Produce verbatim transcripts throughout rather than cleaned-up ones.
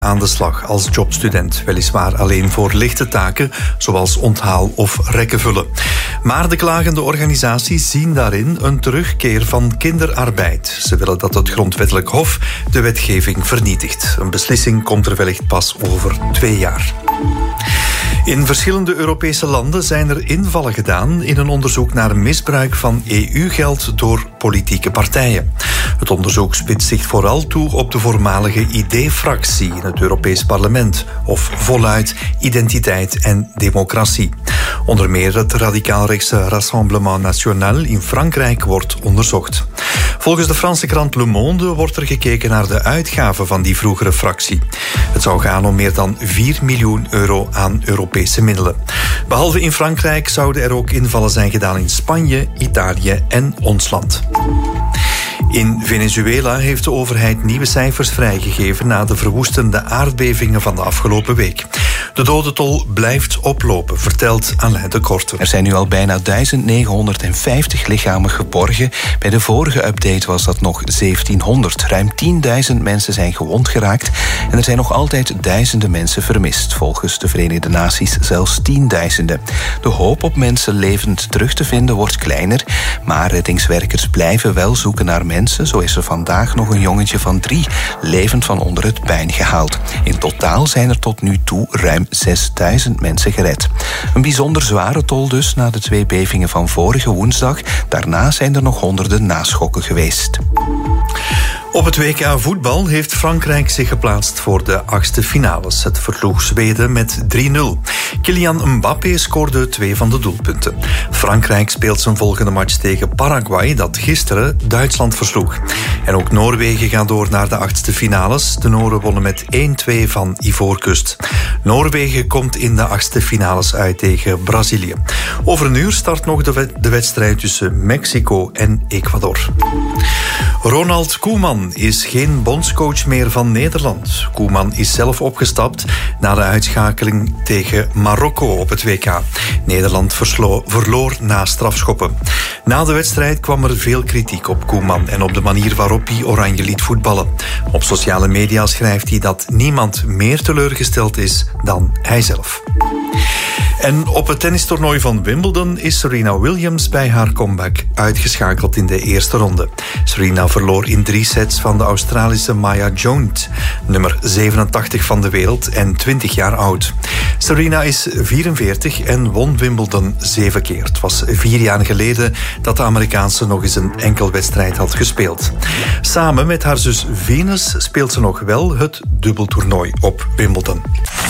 aan de slag als jobstudent, weliswaar alleen voor lichte taken zoals onthaal of rekken vullen. Maar de klagende organisaties zien daarin een terugkeer van kinderarbeid. Ze willen dat het grondwettelijk hof de wetgeving vernietigt. Een beslissing komt er wellicht pas over twee jaar. In verschillende Europese landen zijn er invallen gedaan in een onderzoek naar misbruik van E U-geld door politieke partijen. Het onderzoek spitst zich vooral toe op de voormalige I D-fractie in het Europees Parlement, of voluit Identiteit en Democratie. Onder meer het radicaal-rechtse Rassemblement National in Frankrijk wordt onderzocht. Volgens de Franse krant Le Monde wordt er gekeken naar de uitgaven van die vroegere fractie. Het zou gaan om meer dan vier miljoen euro aan Europese middelen. Behalve in Frankrijk zouden er ook invallen zijn gedaan in Spanje, Italië en ons land. In Venezuela heeft de overheid nieuwe cijfers vrijgegeven na de verwoestende aardbevingen van de afgelopen week. De dodentol blijft oplopen, vertelt Alain de Korte. Er zijn nu al bijna duizend negenhonderdvijftig lichamen geborgen. Bij de vorige update was dat nog zeventienhonderd. Ruim tienduizend mensen zijn gewond geraakt en er zijn nog altijd duizenden mensen vermist. Volgens de Verenigde Naties zelfs tienduizenden. De hoop op mensen levend terug te vinden wordt kleiner, maar reddingswerkers blijven wel zoeken naar mensen. Zo is er vandaag nog een jongetje van drie levend van onder het puin gehaald. In totaal zijn er tot nu toe ruim zesduizend mensen gered. Een bijzonder zware tol dus na de twee bevingen van vorige woensdag. Daarna zijn er nog honderden naschokken geweest. Op het W K voetbal heeft Frankrijk zich geplaatst voor de achtste finales. Het versloeg Zweden met drie nul. Kylian Mbappé scoorde twee van de doelpunten. Frankrijk speelt zijn volgende match tegen Paraguay, dat gisteren Duitsland versloeg. En ook Noorwegen gaat door naar de achtste finales. De Noren wonnen met één twee van Ivoorkust. Noorwegen komt in de achtste finales uit tegen Brazilië. Over een uur start nog de, wed- de wedstrijd tussen Mexico en Ecuador. Ronald Koeman is geen bondscoach meer van Nederland. Koeman is zelf opgestapt na de uitschakeling tegen Marokko op het W K. Nederland verslo- verloor na strafschoppen. Na de wedstrijd kwam er veel kritiek op Koeman en op de manier waarop hij Oranje liet voetballen. Op sociale media schrijft hij dat niemand meer teleurgesteld is dan hijzelf. En op het tennistoernooi van Wimbledon is Serena Williams bij haar comeback uitgeschakeld in de eerste ronde. Serena verloor in drie sets van de Australische Maya Jones, nummer zevenentachtig van de wereld en twintig jaar oud. Serena is vierenveertig en won Wimbledon zeven keer. Het was vier jaar geleden dat de Amerikaanse nog eens een enkel wedstrijd had gespeeld. Samen met haar zus Venus speelt ze nog wel het dubbeltoernooi op Wimbledon.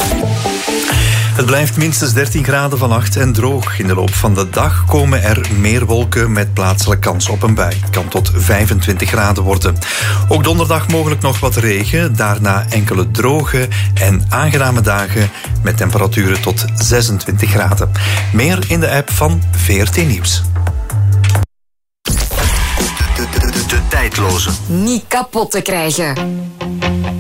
Het blijft minstens dertien graden vannacht en droog. In de loop van de dag komen er meer wolken met plaatselijk kans op een bui. Het kan tot vijfentwintig graden worden. Ook donderdag mogelijk nog wat regen. Daarna enkele droge en aangename dagen met temperaturen tot zesentwintig graden. Meer in de app van V R T Nieuws. De, de, de, de tijdloze. Niet kapot te krijgen.